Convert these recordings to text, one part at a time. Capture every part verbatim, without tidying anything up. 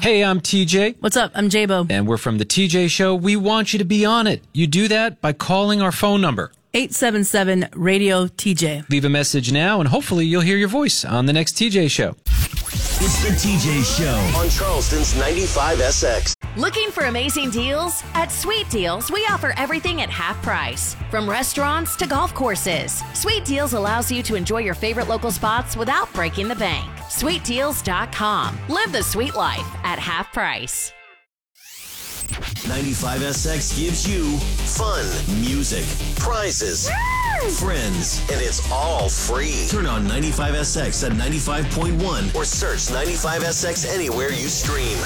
Hey, I'm T J. What's up? I'm J-Bo. And we're from The T J Show. We want you to be on it. You do that by calling our phone number. eight seven seven radio T J. Leave a message now, and hopefully you'll hear your voice on the next T J Show. It's The T J Show on Charleston's ninety-five S X. Looking for amazing deals? At Sweet Deals, we offer everything at half price. From restaurants to golf courses, Sweet Deals allows you to enjoy your favorite local spots without breaking the bank. sweet deals dot com. Live the sweet life at half price. ninety-five S X gives you fun, music, prizes, friends, and it's all free. Turn on ninety-five S X at ninety-five point one or search ninety-five S X anywhere you stream.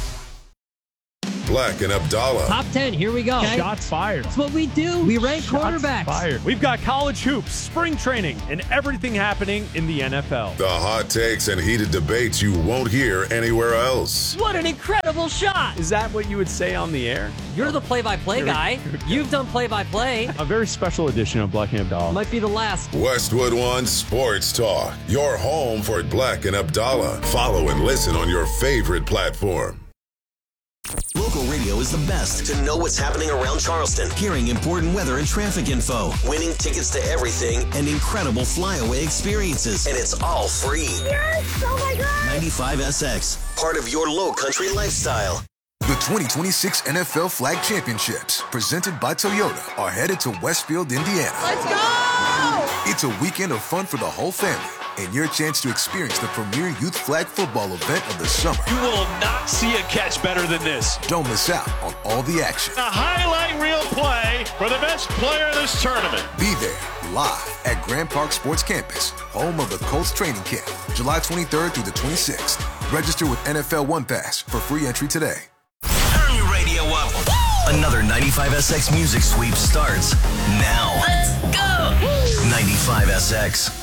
Black and Abdallah. Top ten, here we go. Okay. Shots fired. That's what we do. We rank Shots quarterbacks. Fired. We've got college hoops, spring training, and everything happening in the N F L. The hot takes and heated debates you won't hear anywhere else. What an incredible shot. Is that what you would say on the air? You're the play-by-play guy. You've done play-by-play. A very special edition of Black and Abdallah. Might be the last. Westwood One Sports Talk. Your home for Black and Abdallah. Follow and listen on your favorite platform. Local radio is the best to know what's happening around Charleston, hearing important weather and traffic info, winning tickets to everything, and incredible flyaway experiences. And it's all free. Yes! Oh my God! ninety-five S X, part of your low country lifestyle. The twenty twenty-six N F L Flag Championships, presented by Toyota, are headed to Westfield, Indiana. Let's go! It's a weekend of fun for the whole family, and your chance to experience the premier youth flag football event of the summer. You will not see a catch better than this. Don't miss out on all the action. A highlight reel play for the best player in this tournament. Be there, live at Grand Park Sports Campus, home of the Colts training camp, July twenty-third through the twenty-sixth. Register with N F L One Pass for free entry today. Turn your radio up. Another ninety-five S X music sweep starts now. Let's go! ninety-five S X.